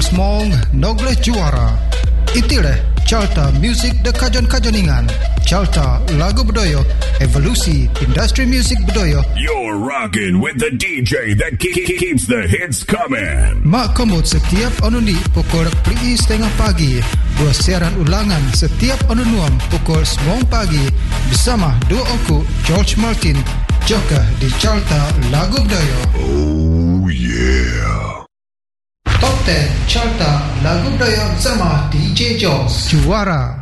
Mong nogle juara. Itilah Carta Music de Kajon-Kajoningan. Carta lagu budaya, evolusi industri musik budaya. You're rocking with the DJ that keeps the hits coming. Mak komod setiap anuni pukul 3:30 pagi. Dua siaran ulangan setiap anunuam pukul 9 pagi bersama dua aku George Martin Joka di Carta lagu budaya. Oh yeah. Top 10 Carta lagu budaya bersama DJ Jones. Juara.